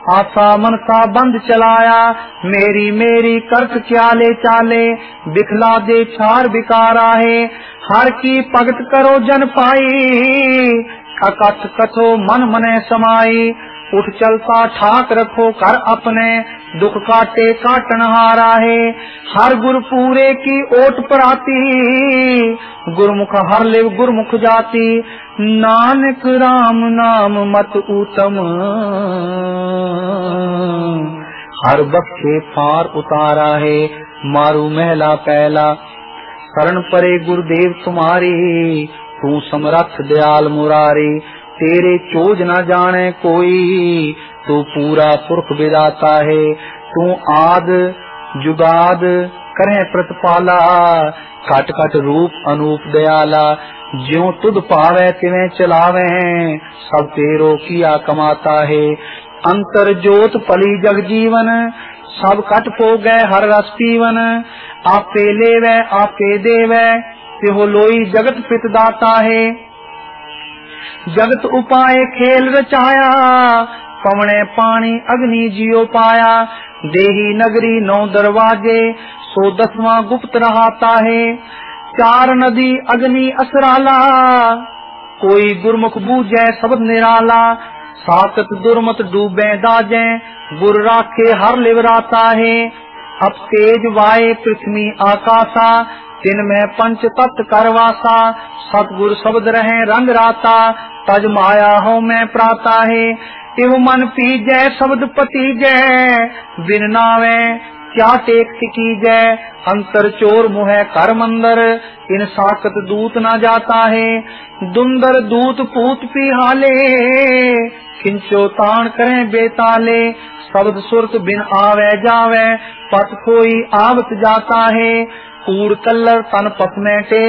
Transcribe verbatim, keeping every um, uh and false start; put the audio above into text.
आशा मनसा बंद चलाया, मेरी मेरी करत क्या ले चाले, बिखला दे छार बिकारा है। हर की भगत करो जन पाई, अकथ कथो मन मने समाई। उठ चलता ठाक रखो कर अपने, दुख काटे काटन हारा है। हर गुर पूरे की ओट पराती, गुरमुख हर लिव गुरमुख जाती। नानक राम नाम मत उत्तम, हर बख्शे पार उतारा है। मारू महला पहला, शरण परे गुरुदेव तुम्हारी, तू समरथ दयाल मुरारी। तेरे चोज न जाने कोई, तू पूरा पुरख विदाता है। तू आद जुगाद करे प्रतिपाला, कट कट रूप अनूप दयाला। ज्यों तुद पावे तिवें चलावे, सब तेरो किया कमाता है। अंतर जोत पली जग जीवन, सब कट पो गए हर रस पीवन। आपे लेवे आपे देवे, तिहो लोई जगत पित दाता है। जगत उपाय खेल रचाया, पवने पानी अग्नि जियो पाया। देही नगरी नौ दरवाजे, सो दसवां गुप्त रहाता है। चार नदी अग्नि असराला, कोई गुरमुख बूझे शब्द निराला। साकत दुर्मत डूबे दाजे, गुर राखे हर लिवराता है। अब तेज वाये पृथ्वी आकाशा, दिन में पंच तत्व करवासा। सतगुर शब्द रहे रंग राता, तज माया हो मैं प्राता है। इव मन पीजै शब्द पति जय, बिन नावे क्या टेक टिकी जय। अंतर चोर मुहे कर मंदर, इन साकत दूत न जाता है। दुंदर दूत पूत पिहाले, खिंचो तान करें बेताले। शब्द सुरत बिन आवे जावे, पत कोई आवत जाता है। कूड़ कल्लर तन पथ में टे,